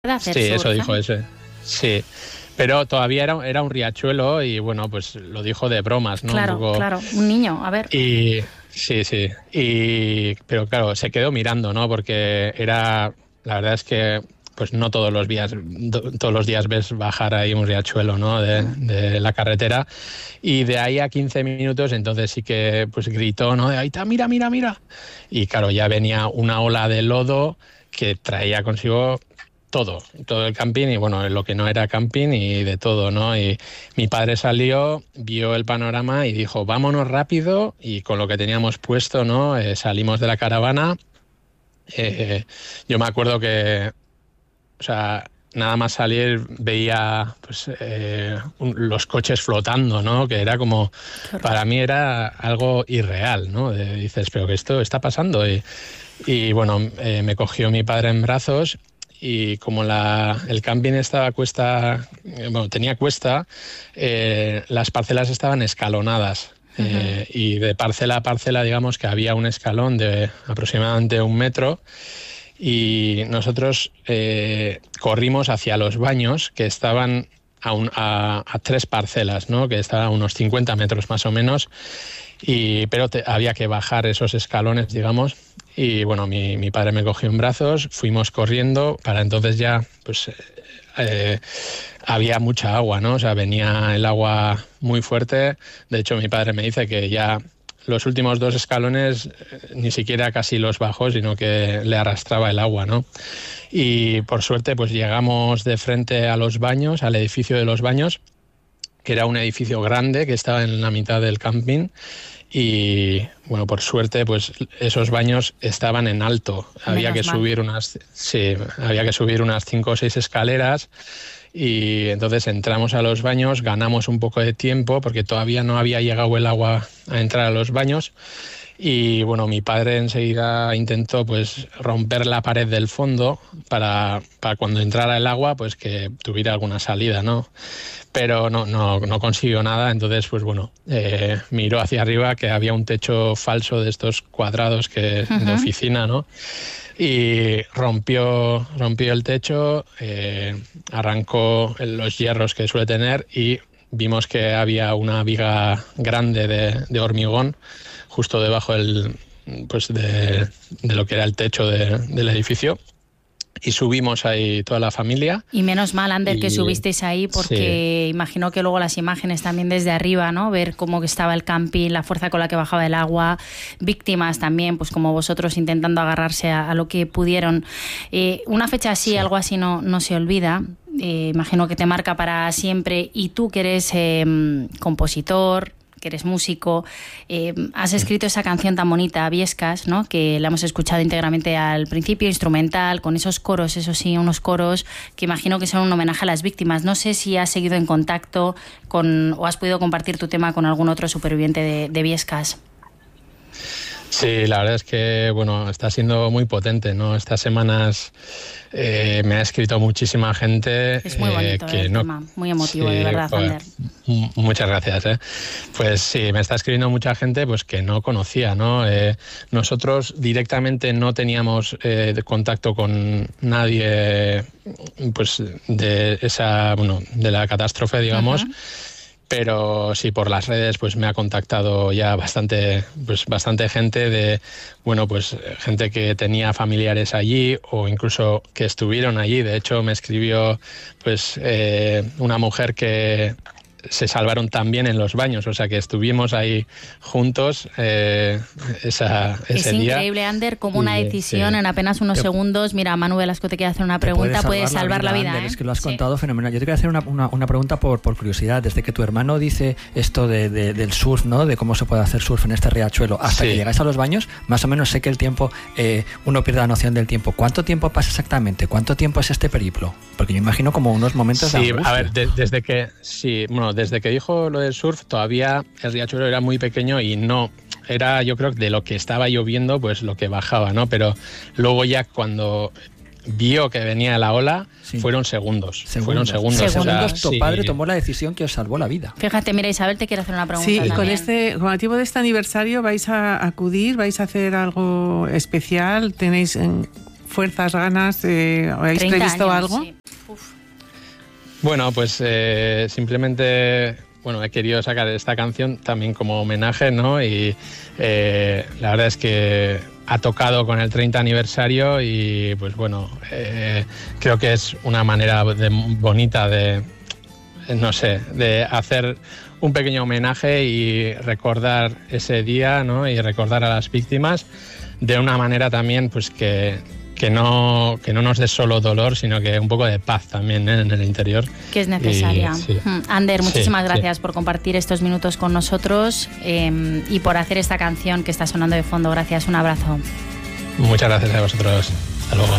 de hacer Sí, surf, eso dijo ese. Sí, pero todavía era un riachuelo y bueno, pues lo dijo de bromas, ¿no? Claro, un poco... claro, un niño, a ver. Y sí. Pero claro, se quedó mirando, ¿no? Porque la verdad es que pues no todos los días ves bajar ahí un riachuelo, ¿no? De la carretera. Y de ahí a 15 minutos, entonces sí que pues gritó, ¿no? De ahí está, mira. Y claro, ya venía una ola de lodo que traía consigo todo el camping y bueno, lo que no era camping y de todo, ¿no? Y mi padre salió, vio el panorama y dijo, vámonos rápido, y con lo que teníamos puesto, ¿no? Salimos de la caravana. Yo me acuerdo que, o sea, nada más salir veía pues los coches flotando, ¿no? Que era como, para mí era algo irreal, ¿no? Dices, pero que esto está pasando. Y bueno, me cogió mi padre en brazos. Y como el camping estaba tenía cuesta, las parcelas estaban escalonadas. Y de parcela a parcela, digamos que había un escalón de aproximadamente 1 metro. Y nosotros corrimos hacia los baños que estaban a 3 parcelas, ¿no? Que estaban a unos 50 metros más o menos. Pero había que bajar esos escalones, digamos. Y bueno, mi padre me cogió en brazos, fuimos corriendo. Para entonces ya pues había mucha agua, ¿no? O sea, venía el agua muy fuerte. De hecho, mi padre me dice que ya los últimos 2 escalones ni siquiera casi los bajó, sino que le arrastraba el agua, ¿no? Y por suerte pues llegamos de frente a los baños, al edificio de los baños, que era un edificio grande que estaba en la mitad del camping. Y bueno, por suerte pues esos baños estaban en alto. Había que subir unas 5 o 6 escaleras. Y entonces entramos a los baños, ganamos un poco de tiempo porque todavía no había llegado el agua a entrar a los baños. Y bueno, mi padre enseguida intentó pues romper la pared del fondo para cuando entrara el agua pues que tuviera alguna salida, ¿no? Pero no consiguió nada. Entonces pues bueno, miró hacia arriba, que había un techo falso de estos cuadrados de oficina, ¿no? Y rompió el techo, arrancó los hierros que suele tener y vimos que había una viga grande de hormigón justo debajo de lo que era el techo del edificio. Y subimos ahí toda la familia. Y menos mal, Ander, que subisteis ahí, porque imagino que luego las imágenes también desde arriba, ¿no? Ver cómo estaba el camping, la fuerza con la que bajaba el agua, víctimas también, pues como vosotros intentando agarrarse a lo que pudieron. Una fecha así, algo así no se olvida. Imagino que te marca para siempre. Y tú que eres compositor, que eres músico, has escrito esa canción tan bonita, Viescas, ¿no? Que la hemos escuchado íntegramente al principio, instrumental, con esos coros, eso sí, unos coros que imagino que son un homenaje a las víctimas. No sé si has seguido en contacto o has podido compartir tu tema con algún otro superviviente de Viescas. Sí, la verdad es que bueno, está siendo muy potente, ¿no? Estas semanas me ha escrito muchísima gente. Es muy bonito el tema, muy emotivo, sí, de verdad, Ander. Muchas gracias. Pues sí, me está escribiendo mucha gente pues que no conocía, ¿no? Nosotros directamente no teníamos contacto con nadie pues de la catástrofe, digamos. Pero sí, por las redes pues me ha contactado ya bastante gente gente que tenía familiares allí o incluso que estuvieron allí. De hecho, me escribió pues una mujer que se salvaron también en los baños, o sea que estuvimos ahí juntos ese día. Es increíble, Ander, como una decisión en apenas unos segundos. Mira, Manu Velasco te quiere hacer una pregunta, puede salvar la vida. Ander, es que lo has contado fenomenal. Yo te quiero hacer una pregunta por curiosidad. Desde que tu hermano dice esto del surf, ¿no? De cómo se puede hacer surf en este riachuelo, hasta que llegáis a los baños, más o menos sé que el tiempo, uno pierde la noción del tiempo. ¿Cuánto tiempo pasa exactamente? ¿Cuánto tiempo es este periplo? Porque yo imagino como unos momentos de angustia. A ver, desde que dijo lo del surf, todavía el riachuelo era muy pequeño y no era, yo creo, de lo que estaba lloviendo, pues lo que bajaba, ¿no? Pero luego ya cuando vio que venía la ola, fueron segundos. Fueron segundos. Tu padre tomó la decisión que os salvó la vida. Fíjate, mira, Isabel te quiere hacer una pregunta. Sí, también. Con motivo de este aniversario vais a acudir, vais a hacer algo especial, tenéis fuerzas, ganas? ¿Habéis previsto algo? Sí. Bueno, pues simplemente... Bueno, he querido sacar esta canción también como homenaje, ¿no? Y la verdad es que ha tocado con el 30 aniversario y, pues bueno, creo que es una manera bonita de, no sé, de hacer un pequeño homenaje y recordar ese día, ¿no? Y recordar a las víctimas de una manera también, pues que no nos dé solo dolor, sino que un poco de paz también, ¿eh? En el interior. Que es necesaria. Sí. Ander, muchísimas gracias por compartir estos minutos con nosotros y por hacer esta canción que está sonando de fondo. Gracias, un abrazo. Muchas gracias a vosotros. Hasta luego.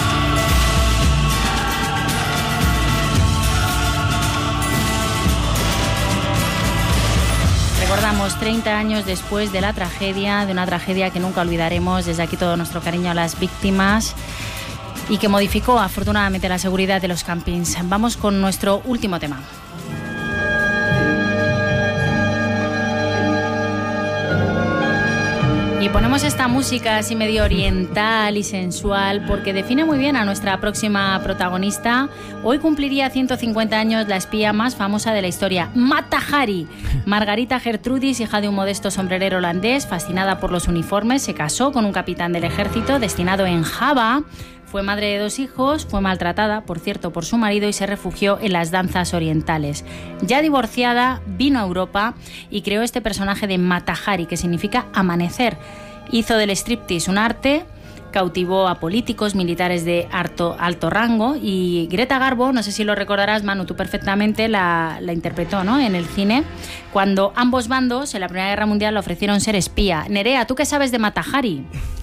Recordamos 30 años después de la tragedia, de una tragedia que nunca olvidaremos. Desde aquí todo nuestro cariño a las víctimas y que modificó afortunadamente la seguridad de los campings. Vamos con nuestro último tema. Y ponemos esta música así medio oriental y sensual porque define muy bien a nuestra próxima protagonista. Hoy cumpliría 150 años la espía más famosa de la historia, Mata Hari. Margarita Gertrudis, hija de un modesto sombrerero holandés, fascinada por los uniformes, se casó con un capitán del ejército destinado en Java. Fue madre de 2 hijos, fue maltratada, por cierto, por su marido y se refugió en las danzas orientales. Ya divorciada, vino a Europa y creó este personaje de Mata Hari, que significa amanecer. Hizo del striptease un arte, cautivó a políticos, militares de alto rango y Greta Garbo, no sé si lo recordarás, Manu, tú perfectamente, la interpretó, ¿no?, en el cine, cuando ambos bandos en la Primera Guerra Mundial le ofrecieron ser espía. Nerea, ¿tú qué sabes de Mata Hari?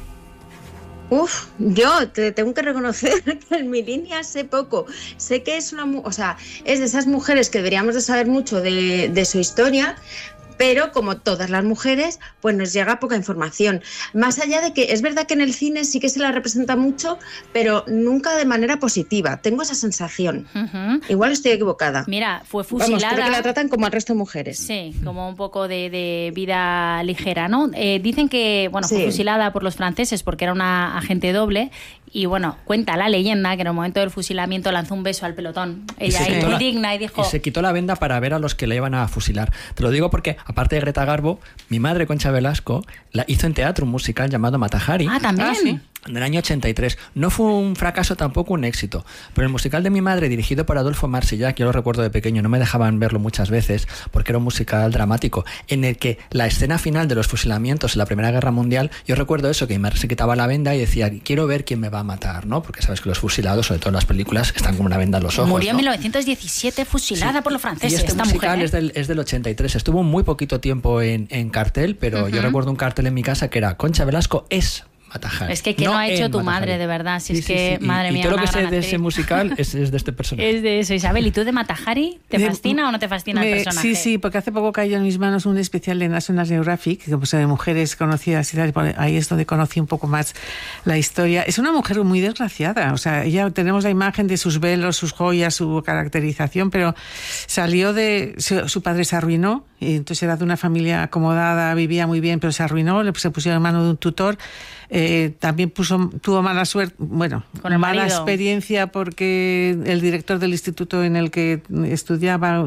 Yo te tengo que reconocer que en mi línea sé poco. Sé que es es de esas mujeres que deberíamos de saber mucho de su historia, pero como todas las mujeres, pues nos llega poca información. Más allá de que es verdad que en el cine sí que se la representa mucho, pero nunca de manera positiva. Tengo esa sensación. Igual estoy equivocada. Mira, fue fusilada. Vamos, creo que la tratan como al resto de mujeres. Sí, como un poco de vida ligera, ¿no? Dicen que, bueno, fue fusilada por los franceses porque era una agente doble. Y bueno, cuenta la leyenda que en el momento del fusilamiento lanzó un beso al pelotón. Ella ahí muy digna y dijo... Y se quitó la venda para ver a los que le iban a fusilar. Te lo digo porque, aparte de Greta Garbo, mi madre, Concha Velasco, la hizo en teatro un musical llamado Mata Hari. Ah, ¿también? ¿Sí? En el año 83. No fue un fracaso, tampoco un éxito. Pero el musical de mi madre, dirigido por Adolfo Marsillac, yo lo recuerdo de pequeño, no me dejaban verlo muchas veces, porque era un musical dramático, en el que la escena final de los fusilamientos en la Primera Guerra Mundial, yo recuerdo eso, que mi madre se quitaba la venda y decía, quiero ver quién me va a matar, ¿no? Porque sabes que los fusilados, sobre todo en las películas, están con una venda en los ojos. Murió en ¿no? 1917 fusilada por los franceses. Y este esta musical mujer, es del 83. Estuvo muy poquito tiempo en cartel, pero yo recuerdo un cartel en mi casa que era Concha Velasco es Mata Hari. Es que ¿qué no ha hecho tu madre, de verdad? Si es que, madre mía, y todo lo que sé de actriz. ese musical es de este personaje. Es de eso, Isabel. ¿Y tú de Mata Hari? ¿Te fascina o no te fascina el personaje? Sí, porque hace poco cayó en mis manos un especial de National Geographic, pues, de mujeres conocidas y tal. Ahí es donde conocí un poco más la historia. Es una mujer muy desgraciada. O sea, ella tenemos la imagen de sus velos, sus joyas, su caracterización, pero salió de... Su padre se arruinó, y entonces era de una familia acomodada, vivía muy bien, pero se arruinó, se pusieron en mano de un tutor. También tuvo mala suerte, mala experiencia porque el director del instituto en el que estudiaba,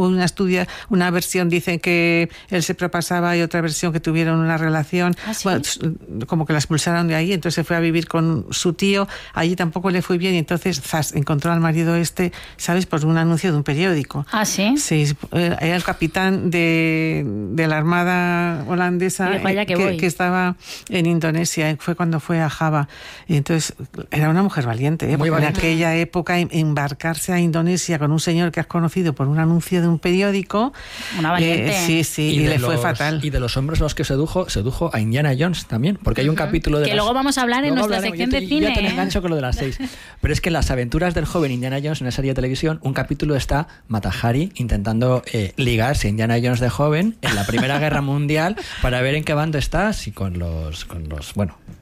una versión dice que él se propasaba y otra versión que tuvieron una relación. ¿Ah, sí? Bueno, como que la expulsaron de ahí, entonces se fue a vivir con su tío, allí tampoco le fue bien y entonces encontró al marido ¿sabes? Por un anuncio de un periódico. ¿Ah, sí? Sí, era el capitán de la Armada holandesa que estaba en Indonesia. Fue cuando fue a Java. Y entonces era una mujer valiente, porque en aquella época embarcarse a Indonesia con un señor que has conocido por un anuncio de un periódico. Una valiente. Sí, y le fue fatal. Y de los hombres a los que sedujo a Indiana Jones también, porque hay un capítulo de... Que luego vamos a hablar en nuestra sección de cine. Yo te lo engancho con lo de las 6. Pero es que en las aventuras del joven Indiana Jones, en esa serie de televisión, un capítulo está Mata Hari intentando ligarse a Indiana Jones de joven en la Primera Guerra Mundial para ver en qué bando estás y con los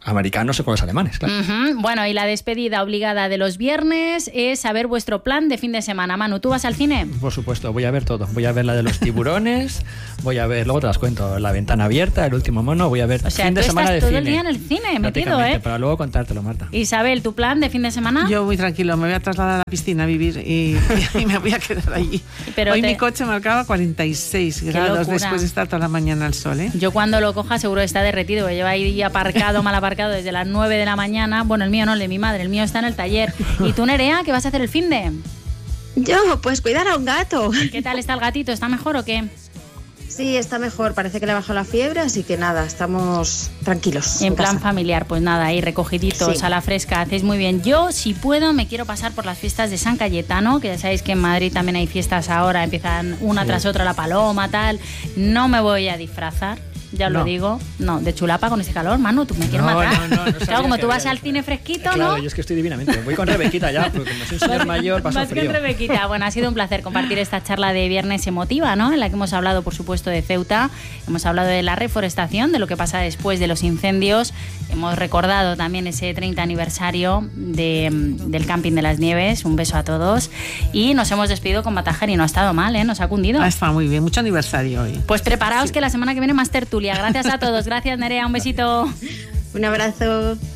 americanos o con los alemanes, claro. Bueno, y la despedida obligada de los viernes es saber vuestro plan de fin de semana. Manu, ¿tú vas al cine? Por supuesto, voy a ver todo. Voy a ver la de los tiburones, voy a ver, luego te las cuento, La ventana abierta, El último mono, voy a ver fin de semana de cine. todo el día en el cine metido, Para luego contártelo, Marta. Isabel, ¿tu plan de fin de semana? Yo muy tranquilo, me voy a trasladar a la piscina a vivir y me voy a quedar allí. Hoy mi coche marcaba 46 grados después de estar toda la mañana al sol, ¿eh? Yo cuando lo coja seguro está derretido, lleva ahí aparcado, mal aparcado desde las 9 de la mañana. Bueno, el mío no, el de mi madre, el mío está en el taller. ¿Y tú, Nerea, qué vas a hacer el finde? Yo, pues cuidar a un gato. ¿Qué tal está el gatito? ¿Está mejor o qué? Sí, está mejor, parece que le bajó la fiebre, así que nada, estamos tranquilos. En plan familiar, pues nada, ahí recogiditos, sí, a la fresca, hacéis muy bien. Yo, si puedo, me quiero pasar por las fiestas de San Cayetano, que ya sabéis que en Madrid también hay fiestas ahora, empiezan una tras otra, la Paloma, tal. No me voy a disfrazar. Ya os lo digo. No, de chulapa con este calor, Manu, tú me quieres matar. No claro, como tú vas al cine fresquito, claro, ¿no? Claro, yo es que estoy divinamente. Voy con Rebequita ya, porque como soy un señor mayor, paso Vas frío. con Rebequita. Bueno, ha sido un placer compartir esta charla de viernes emotiva, ¿no? En la que hemos hablado, por supuesto, de Ceuta, hemos hablado de la reforestación, de lo que pasa después de los incendios, hemos recordado también ese 30 aniversario del Camping de las Nieves. Un beso a todos. Y nos hemos despedido con Matajari. No ha estado mal, ¿eh? Nos ha cundido. Ha estado muy bien, mucho aniversario hoy. Pues preparaos que la semana que viene más tertulia. Gracias a todos. Gracias, Nerea. Un besito. Un abrazo.